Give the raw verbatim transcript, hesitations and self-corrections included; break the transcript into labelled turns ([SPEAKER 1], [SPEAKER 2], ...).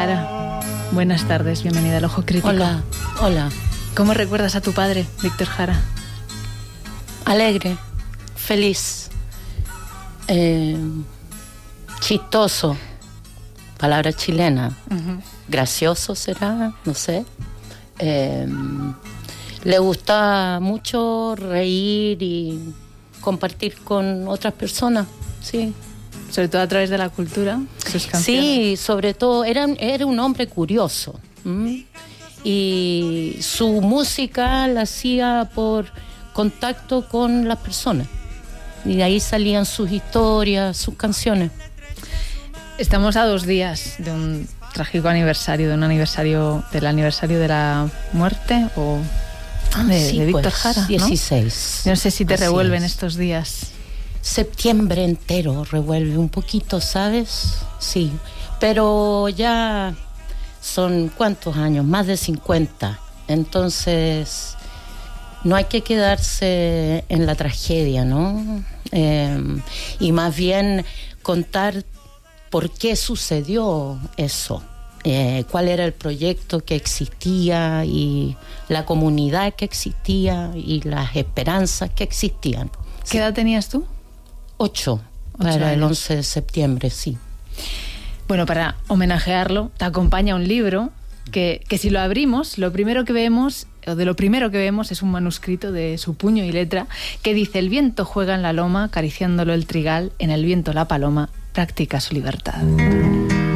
[SPEAKER 1] Jara, buenas tardes, bienvenida al Ojo Crítico.
[SPEAKER 2] Hola, hola.
[SPEAKER 1] ¿Cómo recuerdas a tu padre, Víctor Jara?
[SPEAKER 2] Alegre, feliz, eh, chistoso, palabra chilena, uh-huh. Gracioso será, no sé. Eh, le gusta mucho reír y compartir con otras personas, sí.
[SPEAKER 1] Sobre todo a través de la cultura, sus canciones.
[SPEAKER 2] Sí, sobre todo, era, era un hombre curioso. ¿m? Y su música la hacía por contacto con las personas. Y de ahí salían sus historias, sus canciones.
[SPEAKER 1] Estamos a dos días de un trágico aniversario, de un aniversario, del aniversario de la muerte o de,
[SPEAKER 2] sí,
[SPEAKER 1] de Víctor
[SPEAKER 2] pues,
[SPEAKER 1] Jara, ¿no?
[SPEAKER 2] dieciséis.
[SPEAKER 1] No sé si te
[SPEAKER 2] Así
[SPEAKER 1] revuelven
[SPEAKER 2] es.
[SPEAKER 1] Estos días.
[SPEAKER 2] Septiembre entero revuelve un poquito, ¿sabes? Sí, pero ya son ¿cuántos años? Más de cincuenta. Entonces, no hay que quedarse en la tragedia, ¿no? Eh, y más bien contar por qué sucedió eso. Eh, cuál era el proyecto que existía y la comunidad que existía y las esperanzas que existían.
[SPEAKER 1] ¿Qué
[SPEAKER 2] Sí.
[SPEAKER 1] edad tenías tú?
[SPEAKER 2] Ocho,
[SPEAKER 1] Ocho
[SPEAKER 2] para
[SPEAKER 1] años.
[SPEAKER 2] el once de septiembre, sí.
[SPEAKER 1] Bueno, para homenajearlo, te acompaña un libro que, que si lo abrimos, lo primero que vemos, o de lo primero que vemos, es un manuscrito de su puño y letra que dice: el viento juega en la loma, acariciándolo el trigal, en el viento la paloma practica su libertad.